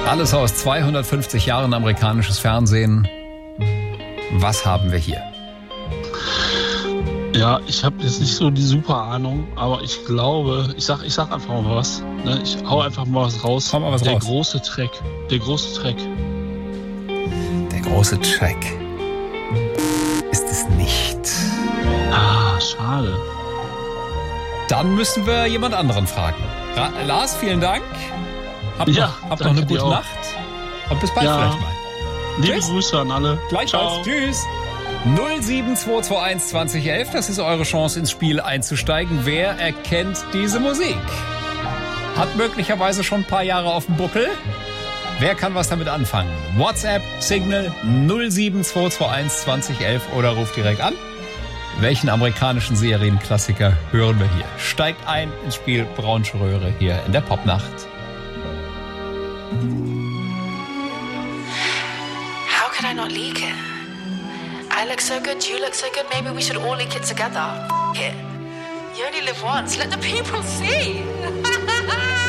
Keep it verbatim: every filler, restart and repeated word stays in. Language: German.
Alles aus zweihundertfünfzig Jahren amerikanisches Fernsehen. Was haben wir hier? Ja, ich habe jetzt nicht so die super Ahnung, aber ich glaube, ich sag, ich sag einfach mal was. Ne? Ich hau einfach mal was raus. Hau mal was der raus. große Track. Der große Track. Der große Track ist es nicht. Ah, schade. Dann müssen wir jemand anderen fragen. Ra- Lars, vielen Dank. Habt Ja, noch, habt noch danke eine dir gute auch. Nacht. Und bis bald Ja. vielleicht mal. Liebe Tschüss. Grüße an alle. Gleichfalls. Ciao. Tschüss. null sieben zwei zwei eins zwanzig elf, das ist eure Chance ins Spiel einzusteigen. Wer erkennt diese Musik? Hat möglicherweise schon ein paar Jahre auf dem Buckel. Wer kann was damit anfangen? WhatsApp, Signal null sieben zwei zwei eins zwanzig elf oder ruft direkt an. Welchen amerikanischen Serienklassiker hören wir hier? Steigt ein ins Spiel Braunsche Röhre hier in der Popnacht. How could I not leak it? I look so good, you look so good, maybe we should all leak it together. F- it. You only live once, let the people see.